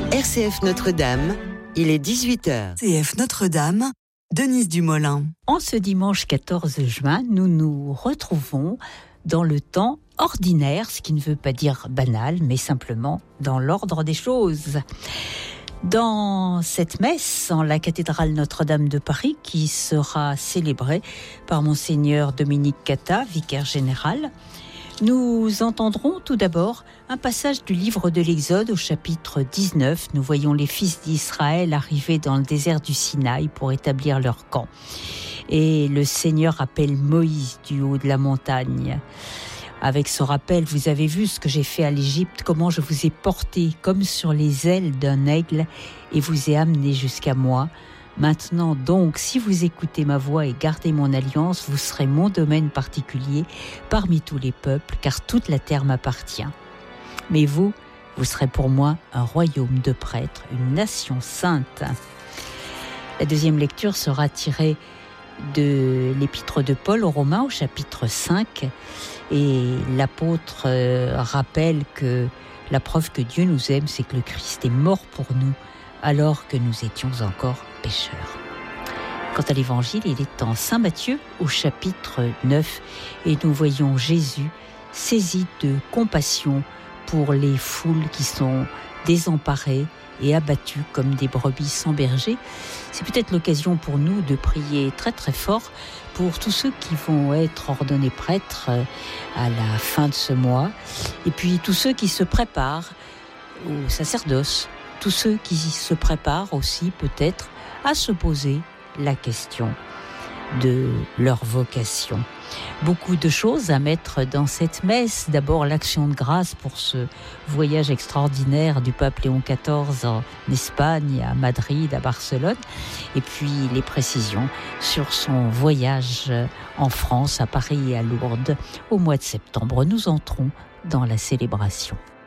RCF Notre-Dame, il est 18h. RCF Notre-Dame, Denise Dumoulin. En ce dimanche 14 juin, nous nous retrouvons dans le temps ordinaire, ce qui ne veut pas dire banal, mais simplement dans l'ordre des choses. Dans cette messe en la cathédrale Notre-Dame de Paris, qui sera célébrée par Monseigneur Dominique Cata, vicaire général, nous entendrons tout d'abord un passage du livre de l'Exode au chapitre 19. Nous voyons les fils d'Israël arriver dans le désert du Sinaï pour établir leur camp. Et le Seigneur appelle Moïse du haut de la montagne. Avec ce rappel, vous avez vu ce que j'ai fait à l'Égypte, comment je vous ai porté comme sur les ailes d'un aigle et vous ai amené jusqu'à moi. Maintenant donc, si vous écoutez ma voix et gardez mon alliance, vous serez mon domaine particulier parmi tous les peuples, car toute la terre m'appartient. Mais vous serez pour moi un royaume de prêtres, une nation sainte. La deuxième lecture sera tirée de l'épître de Paul aux Romains au chapitre 5, et l'apôtre rappelle que la preuve que Dieu nous aime, c'est que le Christ est mort pour nous alors que nous étions encore pécheurs. Quant à l'évangile, il est en Saint Matthieu au chapitre 9 et nous voyons Jésus saisi de compassion pour les foules qui sont désemparées et abattues comme des brebis sans berger. C'est peut-être l'occasion pour nous de prier très très fort pour tous ceux qui vont être ordonnés prêtres à la fin de ce mois, et puis tous ceux qui se préparent au sacerdoce, tous ceux qui se préparent aussi peut-être à se poser la question de leur vocation. Beaucoup de choses à mettre dans cette messe. D'abord l'action de grâce pour ce voyage extraordinaire du pape Léon XIV en Espagne, à Madrid, à Barcelone, et puis les précisions sur son voyage en France, à Paris et à Lourdes au mois de septembre. Nous entrons dans la célébration.